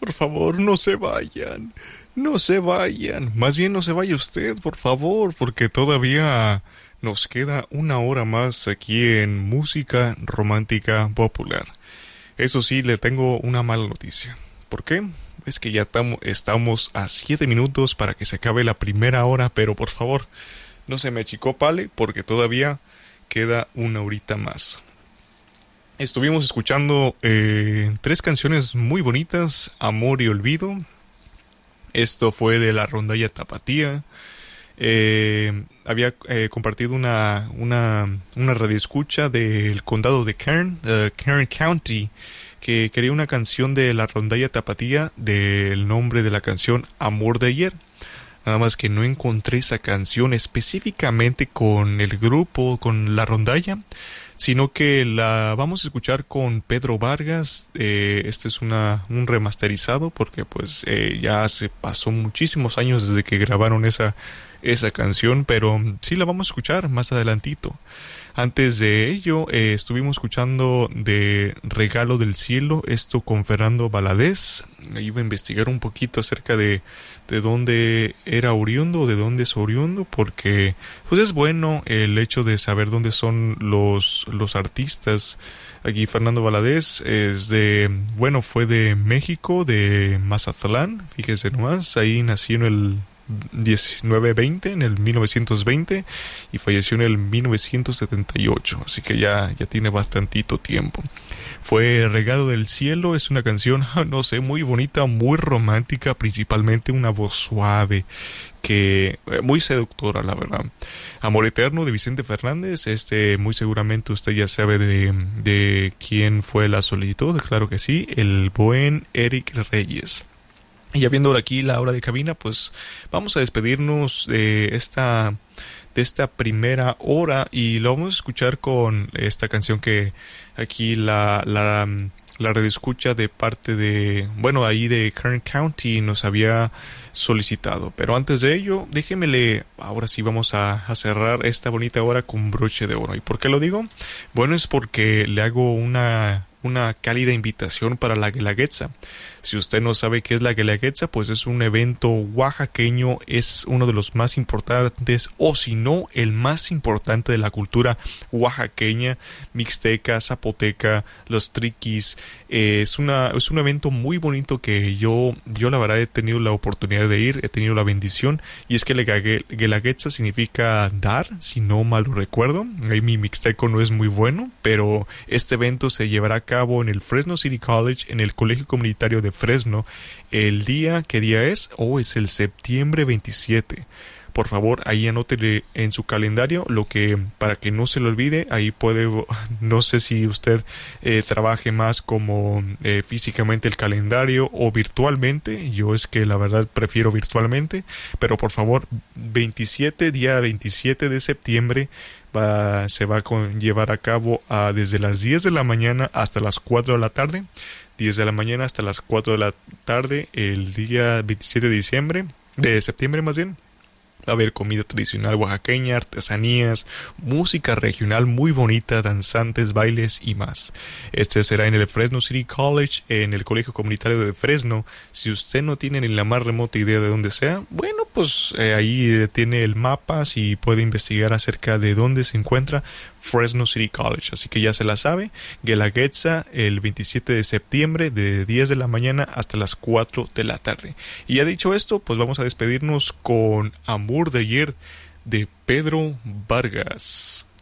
por favor, no se vayan. No se vayan. Más bien no se vaya usted, por favor, porque todavía nos queda una hora más aquí en Música Romántica Popular. Eso sí, le tengo una mala noticia. ¿Por qué? Es que ya estamos a 7 minutos para que se acabe la primera hora, pero por favor, no se me achicopale porque todavía queda una horita más. Estuvimos escuchando 3 canciones muy bonitas, Amor y Olvido. Esto fue de la rondalla Tapatía. Había compartido una radioescucha del condado de Kern, Kern County, que quería una canción de la rondalla Tapatía del nombre de la canción Amor de Ayer. Nada más que no encontré esa canción específicamente con el grupo, con la rondalla, sino que la vamos a escuchar con Pedro Vargas. Este es un remasterizado porque pues ya se pasó muchísimos años desde que grabaron esa canción, pero sí la vamos a escuchar más adelantito. Antes de ello, estuvimos escuchando de Regalo del Cielo, esto con Fernando Valadez. Iba a investigar un poquito acerca de dónde era oriundo, de dónde es oriundo, porque pues es bueno el hecho de saber dónde son los artistas. Aquí Fernando Valadez fue de México, de Mazatlán, fíjese nomás, ahí nació en el 1920, en el 1920, y falleció en el 1978, así que ya tiene bastantito tiempo. Fue Regalo del Cielo, es una canción, no sé, muy bonita, muy romántica, principalmente una voz suave, que muy seductora, la verdad. Amor Eterno de Vicente Fernández, muy seguramente usted ya sabe de quién fue la solicitud, claro que sí, el buen Eric Reyes. Y ya viendo aquí la hora de cabina, pues vamos a despedirnos de esta primera hora y lo vamos a escuchar con esta canción que aquí la redescucha de parte de, ahí de Kern County nos había solicitado. Pero antes de ello, ahora sí vamos a cerrar esta bonita hora con broche de oro. ¿Y por qué lo digo? Bueno, es porque le hago una cálida invitación para la Guelaguetza. Si usted no sabe qué es la Guelaguetza, pues es un evento oaxaqueño, es uno de los más importantes, o si no, el más importante de la cultura oaxaqueña, mixteca, zapoteca, los triquis. Es un evento muy bonito que yo la verdad he tenido la oportunidad de ir, he tenido la bendición, y es que la Guelaguetza significa dar, si no mal lo recuerdo. Ahí mi mixteco no es muy bueno, pero este evento se llevará a cabo en el Fresno City College, en el Colegio Comunitario de Fresno. ¿Qué día es? Es el septiembre 27. Por favor, ahí anótele en su calendario para que no se le olvide. Ahí no sé si usted trabaje más como físicamente el calendario o virtualmente. Yo es que la verdad prefiero virtualmente, pero por favor, día 27 de septiembre se va a llevar a cabo desde las 10 de la mañana hasta las 4 de la tarde. 10 de la mañana hasta las 4 de la tarde, el día 27 de septiembre más bien. Va a haber comida tradicional oaxaqueña, artesanías, música regional muy bonita, danzantes, bailes y más. Este será en el Fresno City College, en el Colegio Comunitario de Fresno. Si usted no tiene ni la más remota idea de dónde sea, bueno, pues ahí tiene el mapa, si puede investigar acerca de dónde se encuentra Fresno City College. Así que ya se la sabe, Guelaguetza el 27 de septiembre de 10 de la mañana hasta las 4 de la tarde. Y ya dicho esto, pues vamos a despedirnos con Amor de Ayer de Pedro Vargas.